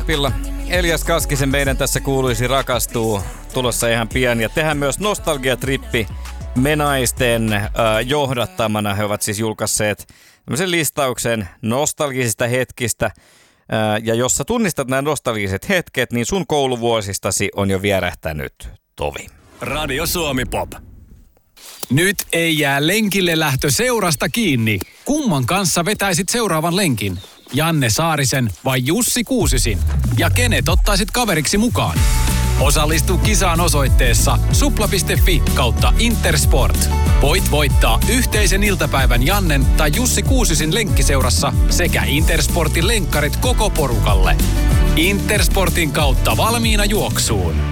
Popilla. Elias Kaskisen meidän tässä kuuluisi rakastuu tulossa ihan pian. Ja tehdään myös nostalgiatrippi Menaisten johdattamana. He ovat siis julkaisseet tämmöisen listauksen nostalgisista hetkistä. Ja jos sä tunnistat nämä nostalgiset hetket, niin sun kouluvuosistasi on jo vierähtänyt tovi. Radio Suomi Pop. Nyt ei jää lenkille lähtö seurasta kiinni. Kumman kanssa vetäisit seuraavan lenkin? Janne Saarisen vai Jussi Kuusisin? Ja kenet ottaisit kaveriksi mukaan? Osallistu kisaan osoitteessa supla.fi/Intersport. Voit voittaa yhteisen iltapäivän Jannen tai Jussi Kuusisin lenkkiseurassa sekä Intersportin lenkkarit koko porukalle. Intersportin kautta valmiina juoksuun.